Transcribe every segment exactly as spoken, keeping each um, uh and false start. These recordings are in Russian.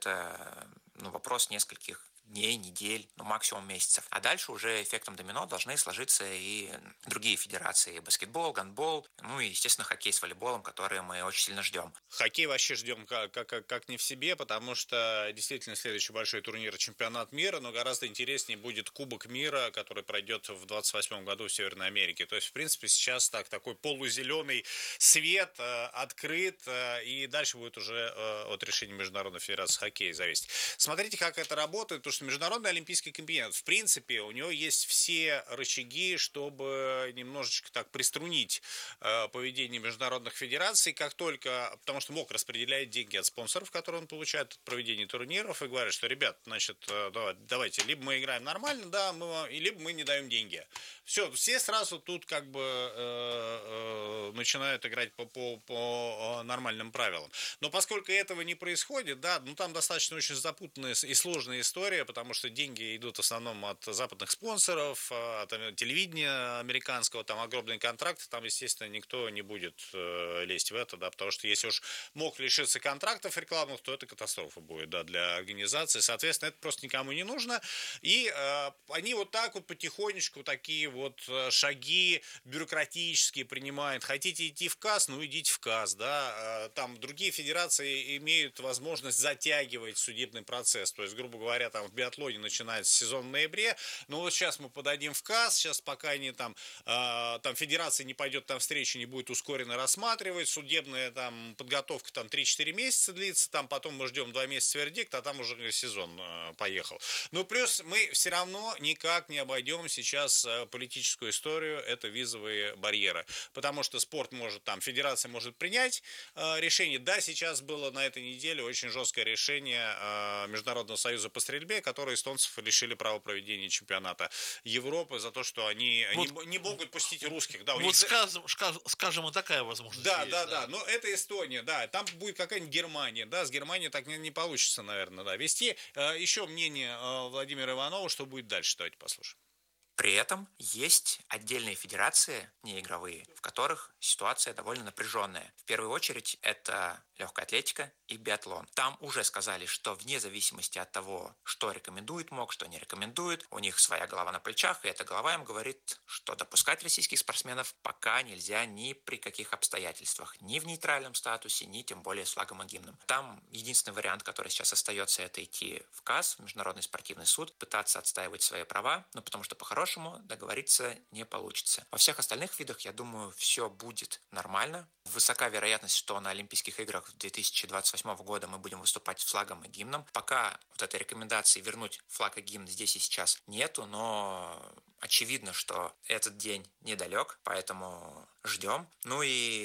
это ну, вопрос нескольких дней, недель, ну, максимум месяцев. А дальше уже эффектом домино должны сложиться и другие федерации. Баскетбол, гандбол, ну и, естественно, хоккей с волейболом, которые мы очень сильно ждем. Хоккей вообще ждем как, как, как не в себе, потому что действительно следующий большой турнир — чемпионат мира, но гораздо интереснее будет Кубок мира, который пройдет в двадцать восьмом году в Северной Америке. То есть, в принципе, сейчас так, такой полузеленый свет э, открыт, э, и дальше будет уже э, от решения Международной Федерации Хоккея зависеть. Смотрите, как это работает, потому что Международный Олимпийский комитет, в принципе, у него есть все рычаги, чтобы немножечко так приструнить э, поведение международных федераций, как только, потому что МОК распределяет деньги от спонсоров, которые он получает от проведения турниров, и говорит, что, ребят, значит, давайте, либо мы играем нормально, да, мы, либо мы не даем деньги. Все, все сразу тут как бы э, э, начинают играть по, по, по нормальным правилам. Но поскольку этого не происходит, да, ну там достаточно очень запутанная и сложная история, потому что деньги идут в основном от западных спонсоров, от телевидения американского, там огромные контракты, там, естественно, никто не будет э, лезть в это, да, потому что если уж мог лишиться контрактов рекламных, то это катастрофа будет, да, для организации, соответственно, это просто никому не нужно, и э, они вот так вот потихонечку такие вот шаги бюрократические принимают. Хотите идти в КАС, ну идите в КАС, да, там другие федерации имеют возможность затягивать судебный процесс, то есть, грубо говоря, там в биатлоне начинается сезон в ноябре, но вот сейчас мы подадим в КАС, сейчас пока они там, э, там федерация не пойдет там встречу, не будет ускоренно рассматривать, судебная там подготовка там три-четыре месяца длится, там потом мы ждем два месяца вердикт, а там уже сезон э, поехал. Ну плюс мы все равно никак не обойдем сейчас э, политическую историю, это визовые барьеры, потому что спорт может там, федерация может принять э, решение. Да, сейчас было на этой неделе очень жесткое решение э, Международного союза по стрельбе, которые эстонцев лишили права проведения чемпионата Европы за то, что они Вот, не, не могут пустить русских. Да, у вот них... скажем, скажем, и такая возможность Да, есть. да, Да, да, но это Эстония, да, там будет какая-нибудь Германия, да, с Германией так не, не получится, наверное, да, вести. Э, еще мнение э, Владимира Иванова, что будет дальше, давайте послушаем. При этом есть отдельные федерации неигровые, в которых ситуация довольно напряженная. В первую очередь это легкая атлетика и биатлон. Там уже сказали, что вне зависимости от того, что рекомендует МОК, что не рекомендует, у них своя голова на плечах, и эта голова им говорит, что допускать российских спортсменов пока нельзя ни при каких обстоятельствах, ни в нейтральном статусе, ни тем более с флагом и гимном. Там единственный вариант, который сейчас остается, это идти в КАС, в Международный спортивный суд, пытаться отстаивать свои права, ну потому что по-хорошему договориться не получится. Во всех остальных видах, я думаю, все будет нормально. Высока вероятность, что на Олимпийских играх две тысячи двадцать восьмого года мы будем выступать с флагом и гимном. Пока вот этой рекомендации вернуть флаг и гимн здесь и сейчас нету, но очевидно, что этот день недалек, поэтому ждем. Ну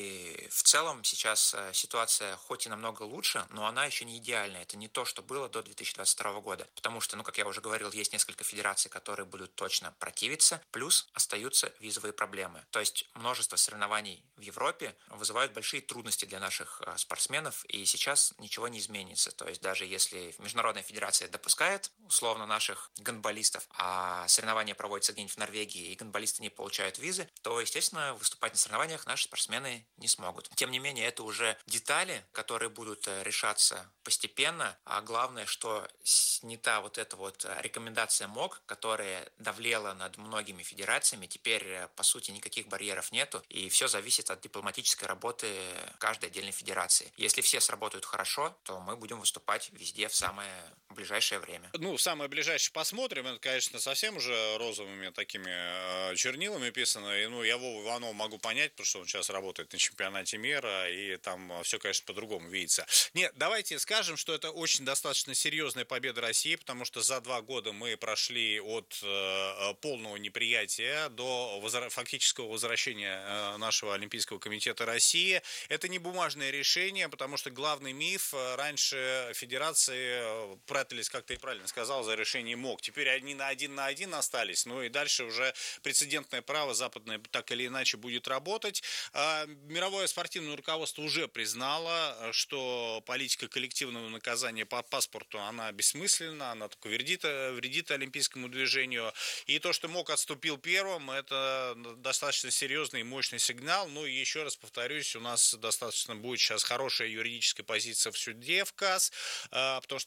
и в целом сейчас ситуация хоть и намного лучше, но она еще не идеальная. Это не то, что было до две тысячи двадцать второго года. Потому что, ну, как я уже говорил, есть несколько федераций, которые будут точно противиться, плюс остаются визовые проблемы. То есть множество соревнований в Европе вызывают большие трудности для наших спортсменов, и сейчас ничего не изменится. То есть даже если Международная федерация допускает условно наших гандболистов, а соревнования проводятся где-нибудь в Норвегии, и гандболисты не получают визы, то, естественно, выступать на соревнованиях наши спортсмены не смогут. Тем не менее, это уже детали, которые будут решаться постепенно, а главное, что снята вот эта вот рекомендация МОК, которая давлела над многими федерациями, теперь, по сути, никаких барьеров нету, и все зависит от дипломатической работы каждой отдельной федерации. Если все сработают хорошо, то мы будем выступать везде в самое ближайшее время. Ну, в самое ближайшее посмотрим. Это, конечно, совсем уже розовыми такими э, чернилами писано. И, ну, я Вову Иванова могу понять, потому что он сейчас работает на чемпионате мира, и там все, конечно, по-другому видится. Нет, давайте скажем, что это очень достаточно серьезная победа России, потому что за два года мы прошли от э, полного неприятия до возра- фактического возвращения э, нашего Олимпийского комитета России. Это не бумажное решение, потому что главный миф, раньше федерации прятались, как ты и правильно сказал, за решение МОК. Теперь они на один на один остались, ну и дальше уже прецедентное право западное так или иначе будет работать. Мировое спортивное руководство уже признало, что политика коллективного наказания по паспорту, она бессмысленна, она только вредит, вредит олимпийскому движению. И то, что МОК отступил первым, это достаточно серьезный и мощный сигнал. Ну и еще раз повторюсь, у нас достаточно будет сейчас хорошая юридическая позиция в суде в КАС, потому что